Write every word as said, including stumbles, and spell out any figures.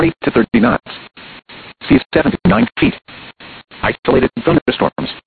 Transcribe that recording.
forty to thirty knots. Seas seven to nine feet. Isolated thunderstorms.